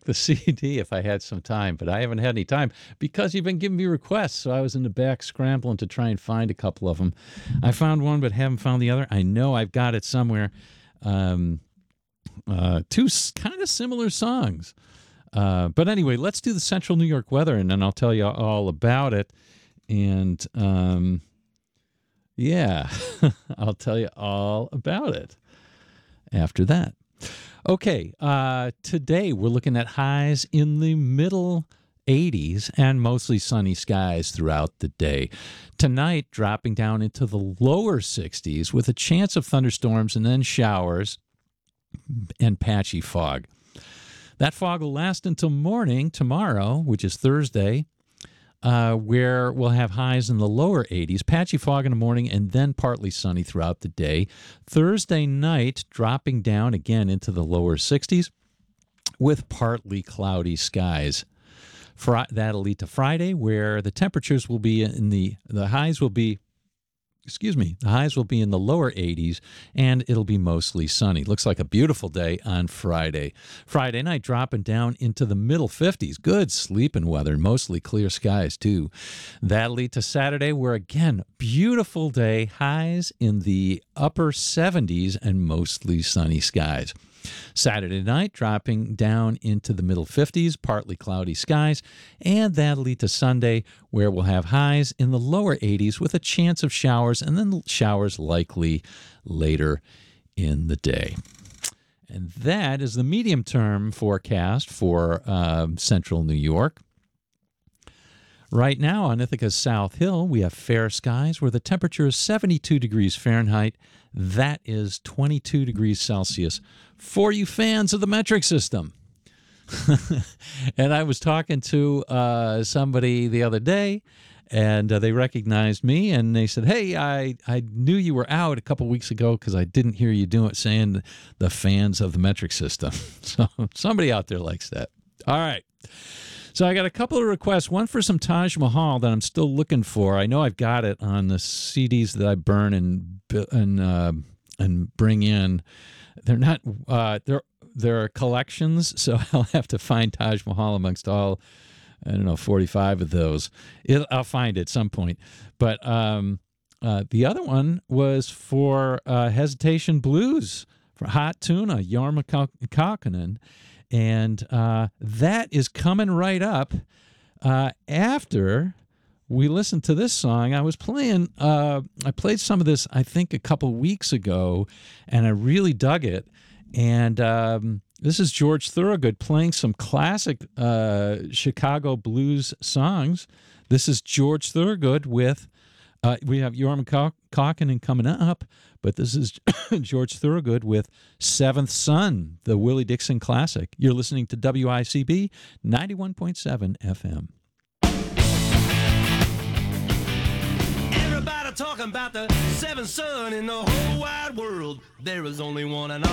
check the CD if I had some time, but I haven't had any time because you've been giving me requests. So I was in the back scrambling to try and find a couple of them. I found one, but haven't found the other. I know I've got it somewhere. Two kind of similar songs. But anyway, let's do the Central New York weather, and then I'll tell you all about it. And yeah, I'll tell you all about it after that. Okay, today we're looking at highs in the middle 80s and mostly sunny skies throughout the day. Tonight, dropping down into the lower 60s with a chance of thunderstorms and then showers and patchy fog. That fog will last until morning tomorrow, which is Thursday, where we'll have highs in the lower 80s, patchy fog in the morning, and then partly sunny throughout the day. Thursday night, dropping down again into the lower 60s with partly cloudy skies. That'll lead to Friday, where the temperatures will be the highs will be in the lower 80s, and it'll be mostly sunny. Looks like a beautiful day on Friday. Friday night, dropping down into the middle 50s. Good sleeping weather, mostly clear skies, too. That'll lead to Saturday, where, again, beautiful day, highs in the upper 70s and mostly sunny skies. Saturday night, dropping down into the middle 50s, partly cloudy skies, and that'll lead to Sunday, where we'll have highs in the lower 80s with a chance of showers, and then showers likely later in the day. And that is the medium-term forecast for central New York. Right now on Ithaca's South Hill, we have fair skies where the temperature is 72 degrees Fahrenheit. That is 22 degrees Celsius for you fans of the metric system. And I was talking to somebody the other day, and they recognized me, and they said, hey, I knew you were out a couple weeks ago because I didn't hear you saying the fans of the metric system. So somebody out there likes that. All right. So I got a couple of requests, one for some Taj Mahal that I'm still looking for. I know I've got it on the CDs that I burn and bring in. They're not they're collections, so I'll have to find Taj Mahal amongst all 45 of those. I'll find it at some point. But the other one was for Hesitation Blues for Hot Tuna, Jorma Kaukonen. And that is coming right up after we listened to this song. I played some of this, I think, a couple weeks ago, and I really dug it. And this is George Thorogood playing some classic Chicago blues songs. This is George Thorogood with, we have Jorma Kaukonen coming up, but this is George Thorogood with Seventh Son, the Willie Dixon classic. You're listening to WICB 91.7 FM. Everybody talking about the seventh son in the whole wide world. There is only one, and